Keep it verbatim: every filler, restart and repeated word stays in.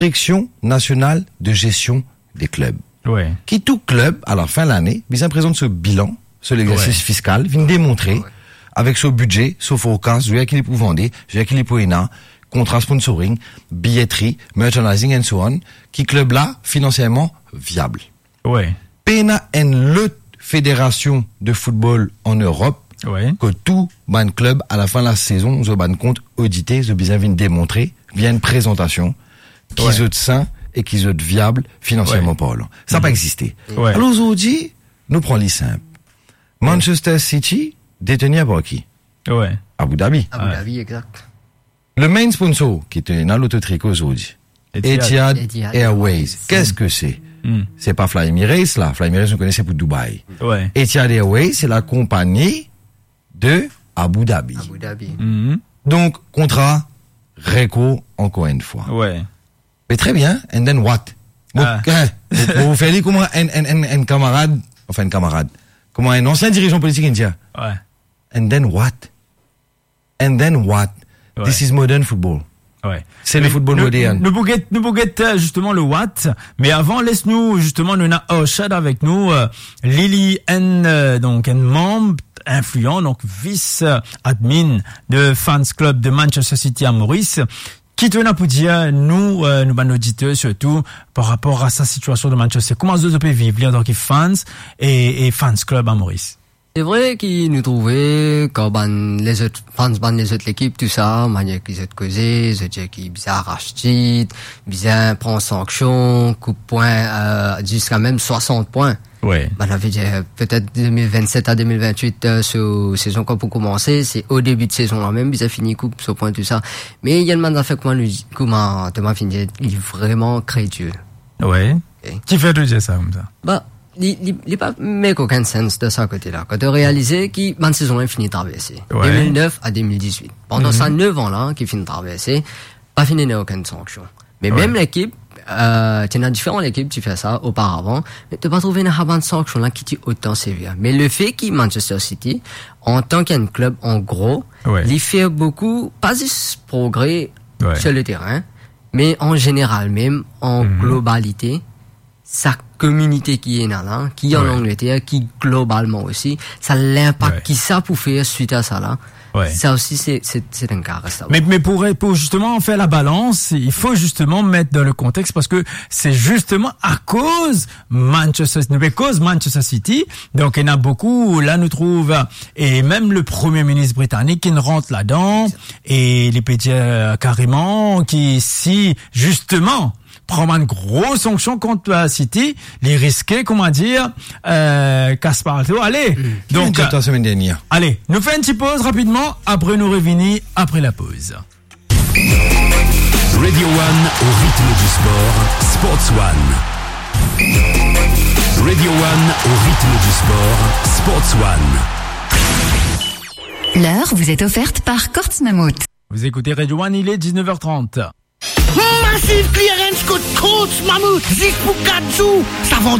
Direction nationale de gestion des clubs. Ouais. Qui tout club, à la fin de l'année, bien présente ce bilan, sur l'exercice ouais. fiscal, vient démontrer, ouais. avec ce budget, ce forecast, je vais à qui les pour vendre, je vais à qui les pour éna, contrat sponsoring, billetterie, merchandising and so on, qui club là, financièrement, viable. Ouais. P N A N, le fédération de football en Europe, ouais. que tout ban club, à la fin de la saison, ce ban compte audité, ce bien vient démontrer, via une présentation, qui ouais. est sain et qui est viable financièrement ouais. parlant. Ça n'a mmh. pas existé. Ouais. Alors aujourd'hui, nous prenons les simples. Manchester City, détenu par qui? Ouais. Abu Dhabi. Abu Dhabi, ouais. exact. Le main sponsor, qui est dans l'autotricot aujourd'hui, Etihad, Etihad Airways. Qu'est-ce que c'est? Mm. C'est pas Fly Emirates, là. Fly Emirates, on connaît, c'est pour Dubaï. Ouais. Etihad Airways, c'est la compagnie de Abu Dhabi. Abu Dhabi. Mm-hmm. Donc, contrat, réco, encore une fois. Ouais. Mais très bien, and then what? Ah. Vous, vous faites comment un, un, un, un camarade, enfin un camarade, comment un ancien dirigeant politique indien? Ouais. And then what? And then what? Ouais. This is modern football. Ouais. C'est mais le football nous, moderne. Nous bouguette, nous bouguette justement le what. Mais avant, laisse-nous justement nous na Oshad avec nous euh, Lily N, euh, donc un membre influent, donc vice admin de fans club de Manchester City à Maurice, qui tenait pour dire nous, euh, nous ban auditeurs surtout par rapport à sa situation de Manchester. Comment vous peut vivre en tant que fans et, et fans club à Maurice? C'est vrai qu'ils nous trouvaient, quand ben, les autres fans, ben, les autres l'équipe, tout ça, manière qu'ils ont causé, ils ont dit qu'ils bien arrachent, bien prend sanction, coup de poing, euh, jusqu'à même soixante points. Ouais. Ben, on avait dit, peut-être deux mille vingt-sept à deux mille vingt-huit, euh, sur saison quand pour commencer, c'est au début de saison là même, ils ont fini coup, ce point, tout ça. Mais il y a le man fait comment lui, comment, Thomas fini, il est vraiment crédible. Ouais. Okay. Qui fait tout dire ça, comme ça? Bah, il n'est pas make aucun sens de ça côté-là. Quand tu as réalisé qu'il ma saison là finit de traverser. Ouais. deux mille neuf à deux mille dix-huit. Pendant mm-hmm. ça neuf ans là qui finit de traverser, pas fini n'a aucune sanction. Mais ouais. même l'équipe, euh, tu as différentes équipes qui font ça auparavant, mais tu pas trouvé une bonne sanction là qui t'est autant sévère. Mais le fait qu'il Manchester City, en tant qu'un club en gros, ouais. il fait beaucoup, pas juste progrès ouais. sur le terrain, mais en général même, en mm-hmm. globalité, sa communauté qui est là, qui est en ouais. Angleterre, qui globalement aussi, ça l'impact ouais. qui ça pour faire suite à ça là. Ouais. Ça aussi c'est c'est c'est un cas. Mais mais pour pour justement faire la balance, il faut justement mettre dans le contexte parce que c'est justement à cause Manchester à cause Manchester City. Donc il y en a beaucoup là nous trouve et même le premier ministre britannique qui rentre là-dedans et les petits euh, carrément qui si justement prendre une grosse sanction contre la City, les risquer, comment dire, euh, Casparto, allez. Mmh. Donc, euh, la semaine dernière. Allez, nous faisons une petite pause rapidement, après nous revenons après la pause. Radio One au rythme du sport, Sports One. Radio One au rythme du sport, Sports One. L'heure vous est offerte par Courts Mammouth. Vous écoutez Radio One, il est dix-neuf heures trente. Massive clearance code Courts Mammouth. Zik pour Gadzou. Ça vend